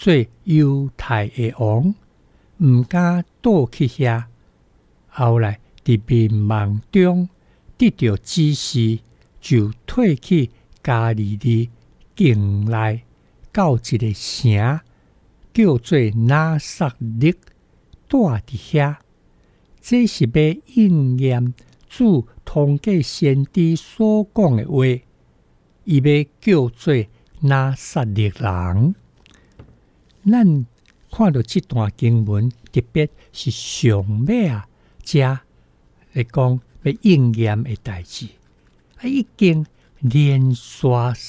做犹太的王，毋敢倒去遐。后来伫迷茫中得到指示，就退去加利利境内，到一个城叫做拿撒勒，住伫遐。这是要应验主通过先知所讲的话，伊要叫做拿撒勒人。咱看到这段经文，特别是上尾遮来讲要应验的代志，已经连续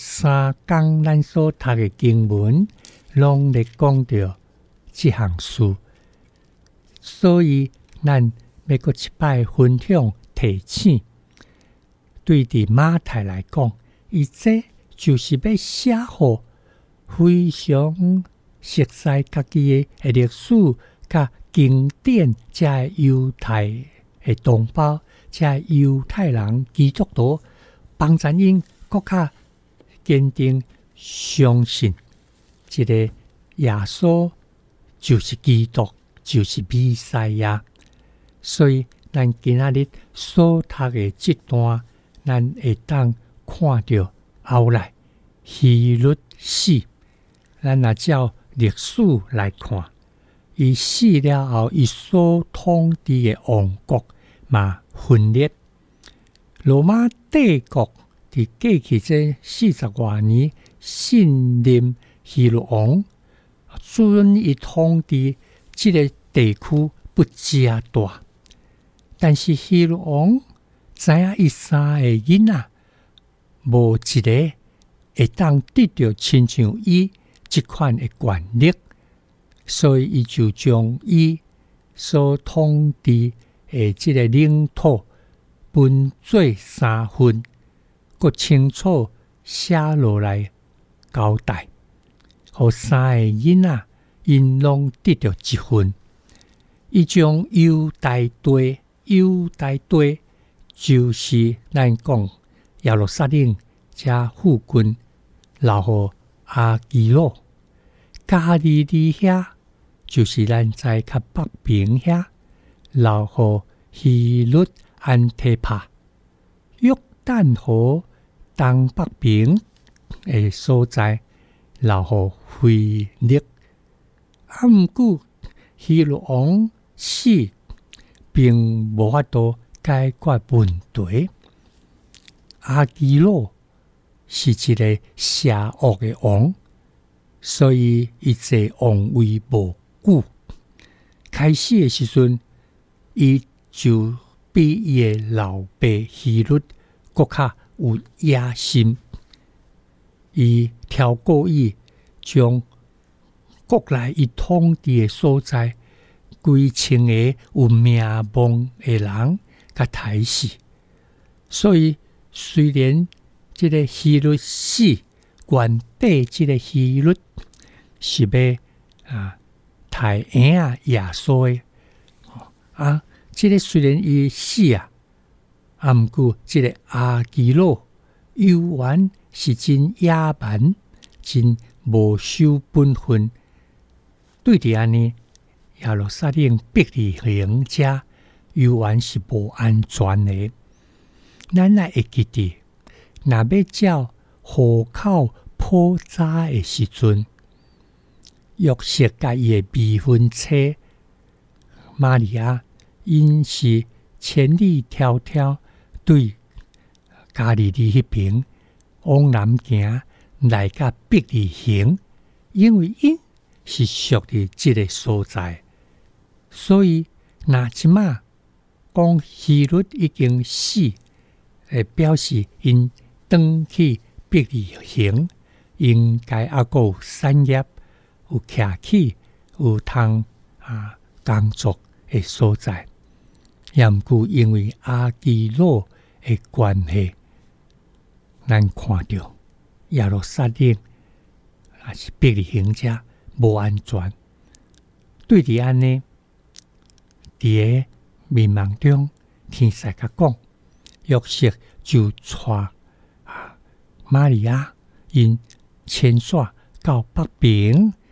3天咱所读的经文，拢咧讲到这项事，所以咱要搁一摆分享提醒。对伫马太来讲，伊这就是要写互非常熟悉家己的历史甲经典，遮犹太的同胞，遮犹太人基督徒，帮助因搁较坚定相信，这个耶稣就是基督，就是弥赛亚。所以咱今仔日所读的这段，咱会当看到后来希律死，咱若照历史来看，伊死了后，伊所统治的王国嘛分裂。罗马帝国伫过去这40多年信任希律王，准伊统治这个地区不加大。但是希律王知影伊3个囡仔无一个会当得到亲像伊这款的权力，所以伊就将伊所统治的这个领土分做3份，佮清楚写落来交代，互3个囡仔因拢得到一份。伊将犹大地就是咱讲耶路撒冷遮附近，留互阿基洛。加利利遐就是咱在较北边遐，留互希律安提帕。约旦河东北边的所在，留互腓力。毋过希律王死，并无法度解决问题。阿基洛是一个邪恶的王，所以伊坐王位无久。开始的时阵，伊就比伊的老爸希律搁较有野心。伊超过伊将国内伊统治的所在，规千个有名望的人甲杀死。所以虽然这个希律死，原底这个希律是要杀婴耶稣的。这个虽然伊死毋过这个阿基洛犹原是真野蛮，真无守本分。对伫安尼，耶路撒冷伯利恒遮犹原是无安全的。咱来会记得，若要照户口普查的时阵，约瑟甲伊的未婚妻玛利亚，因是千里迢迢对加利利迄边往南行来甲伯利恒，因为因是属于这个所在，所以若即马讲希律已经死，表示因转去伯利恒，应该还佫有产业、有徛起、有通工作的所在。也毋过因为阿基洛的关系，咱看到耶路撒冷也是伯利恒遮无安全。对伫安尼，伫个迷茫中，天使甲讲，约瑟就带玛利亚因迁徙到北边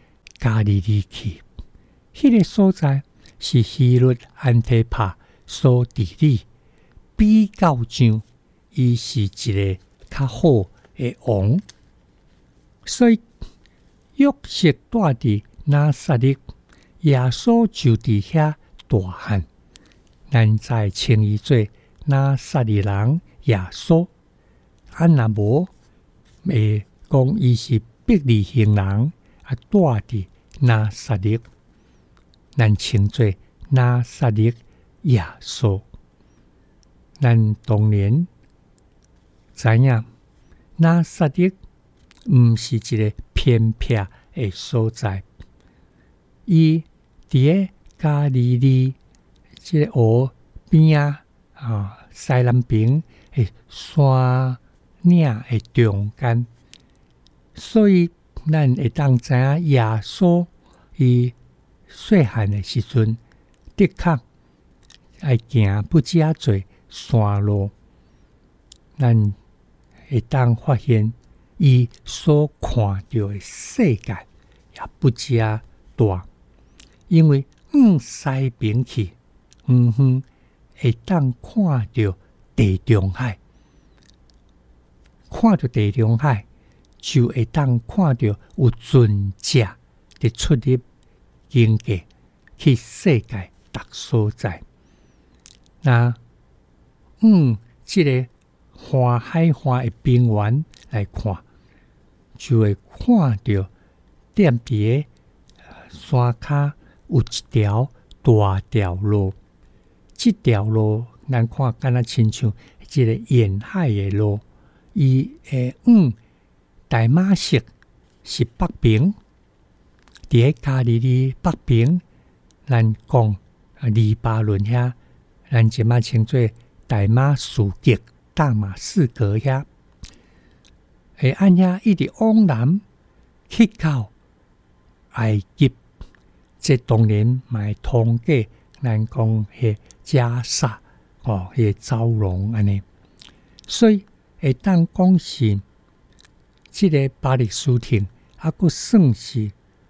加利利去。迄个所在是希律安提帕所治理，比较上伊是一个较好的王，所以约瑟住伫拿撒勒，耶稣就伫遐大汉，咱再称伊做拿撒勒人耶稣。若无会讲伊是伯利恒人，住伫拿撒勒，咱称做拿撒勒耶稣。咱当年知影，拿撒勒毋是一个偏僻的所在，伊伫个加利利即个河边西南边的山岭的中间，所以咱会当知影耶稣伊细汉的时阵，的确爱行不止啊侪山路，咱会当发现伊所看到的世界也不止啊大，因为西边去，会当看到地中海，看到地中海就会当看到有船只的出入经过去世界各所在。那这个海岸的边缘来看，就会看到踮伫山骹有一条大条路，这条路咱看敢若亲像一个沿海的路，伊的大马色是北边，伫个加利利北边，咱讲黎巴嫩遐，咱即马称做大马士革、大马士革遐，会按遐一直往南去到埃及，这当然嘛会通过咱讲迄加沙迄走廊安尼，所以会当讲是这个巴勒斯坦，佫算是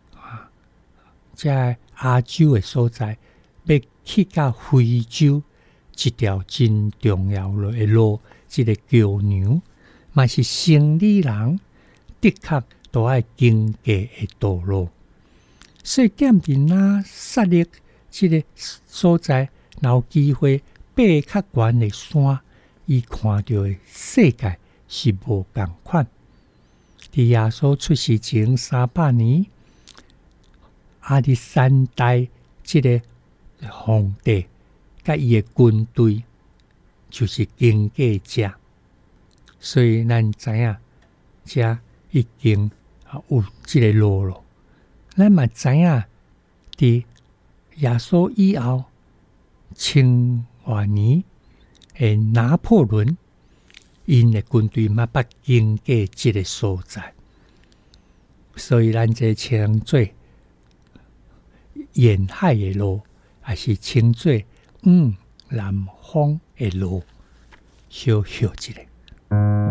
这亚洲的所在，要去到非洲一条真重要的路，这个桥梁嘛是生理人的确都爱经过的道路。所以踮伫拿撒勒这个所在，有机会爬较悬的山，伊看到的世界是无同款。伫耶稣出世前300年，亚历山大这个皇帝甲伊的军队就是经过这，所以咱知影这已经有这个路了。咱嘛知影，伫耶稣以后千多年的拿破仑，因的军队嘛捌经过这个所在，所以咱这称做沿海的路，也是称做南方的路，小小一个。